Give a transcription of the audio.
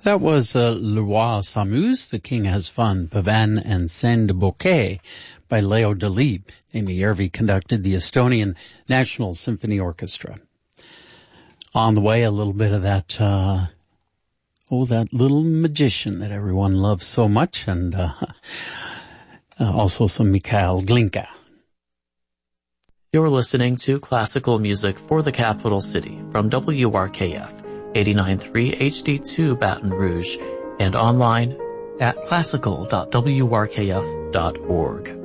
That was Le Roi s'amuse, The King Has Fun, Pavan and Scène de Bouquet by Leo Delibes. Amy Järvi conducted the Estonian National Symphony Orchestra. On the way, a little bit of that, that little magician that everyone loves so much, and also some Mikhail Glinka. You're listening to classical music for the capital city from WRKF 89.3 HD2 Baton Rouge and online at classical.wrkf.org.